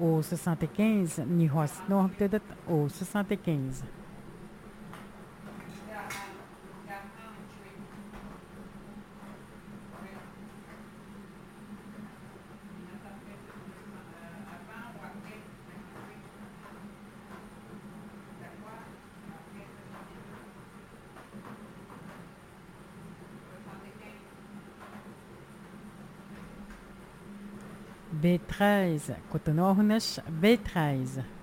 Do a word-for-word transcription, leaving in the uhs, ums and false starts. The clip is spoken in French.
au soixante-quinze ni hosno hagtedet au soixante-quinze. B treize, cotonohunas B treize.